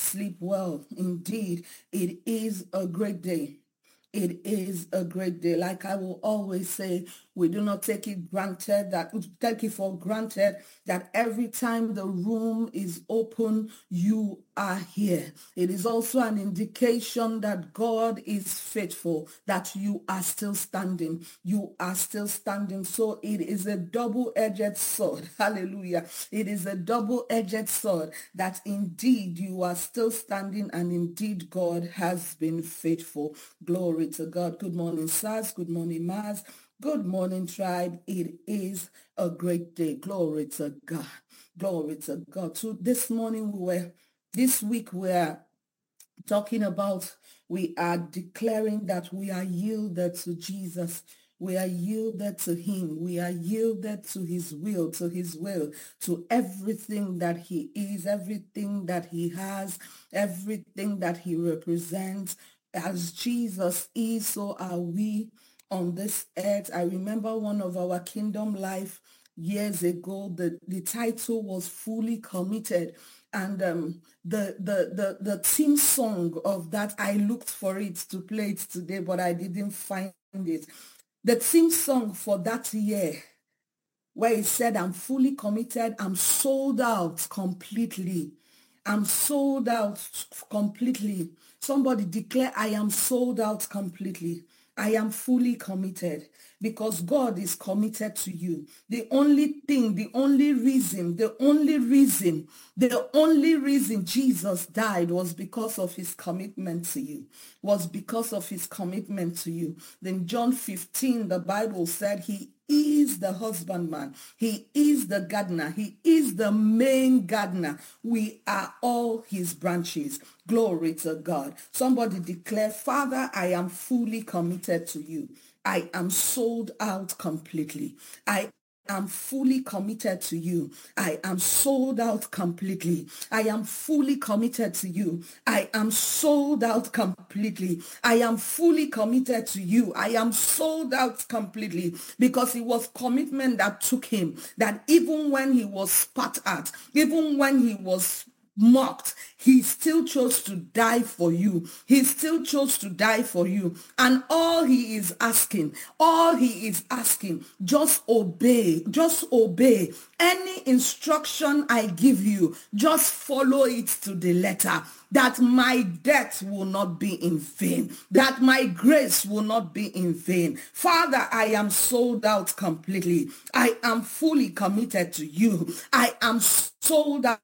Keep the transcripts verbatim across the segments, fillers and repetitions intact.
sleep well. Indeed, it is a great day. It is a great day. Like I will always say, we do not take it granted that take it for granted that every time the room is open, you are here. It is also an indication that God is faithful, that you are still standing. You are still standing. So it is a double-edged sword. Hallelujah. It is a double-edged sword that indeed you are still standing and indeed God has been faithful. Glory to God. Good morning, sirs. Good morning, Mars. Good morning, tribe. It is a great day. Glory to God. Glory to God. So this morning we were, this week we're talking about, we are declaring that we are yielded to Jesus. We are yielded to him. We are yielded to his will, to his will, to everything that he is, everything that he has, everything that he represents. As Jesus is, so are we on this earth. I remember one of our Kingdom Life years ago, the, the title was Fully Committed. And um, the, the, the, the theme song of that, I looked for it to play it today, but I didn't find it. The theme song for that year, where it said, I'm fully committed, I'm sold out completely. I'm sold out completely. Somebody declare, I am sold out completely. I am fully committed because God is committed to you. The only thing, the only reason, the only reason, the only reason Jesus died was because of his commitment to you, was because of his commitment to you. Then John fifteen, the Bible said he is the husbandman. He is the gardener. He is the main gardener. We are all his branches. Glory to God. Somebody declare, Father, I am fully committed to you. I am sold out completely. I am fully committed to you. I am sold out completely. I am fully committed to you. I am sold out completely. I am fully committed to you. I am sold out completely, because it was commitment that took him, that even when he was spat at, even when he was mocked, he still chose to die for you. He still chose to die for you. And all he is asking, all he is asking, just obey, just obey. Any instruction I give you, just follow it to the letter, that my death will not be in vain, that my grace will not be in vain. Father, I am sold out completely. I am fully committed to you. I am sold out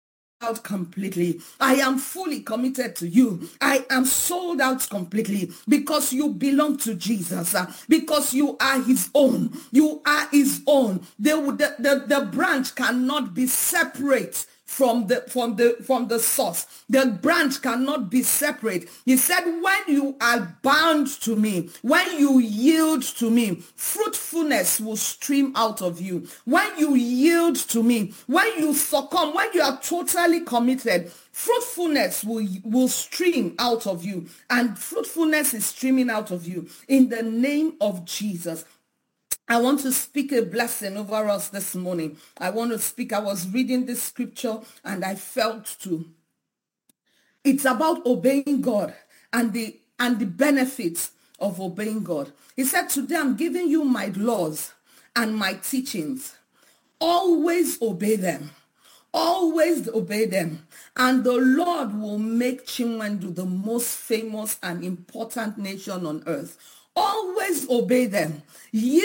out completely. I am fully committed to you. I am sold out completely, because you belong to Jesus, uh, because you are his own. You are his own. The, the, the, the branch cannot be separate from the from the from the source. The branch cannot be separate. He said, when you are bound to me, when you yield to me, fruitfulness will stream out of you. When you yield to me, when you succumb, when you are totally committed, fruitfulness will, will stream out of you. And fruitfulness is streaming out of you in the name of Jesus. I want to speak a blessing over us this morning. I want to speak. I was reading this scripture and I felt to. It's about obeying God and the and the benefits of obeying God. He said, today I'm giving you my laws and my teachings. Always obey them. Always obey them. And the Lord will make Chinwendu the most famous and important nation on earth. Always obey them. Yield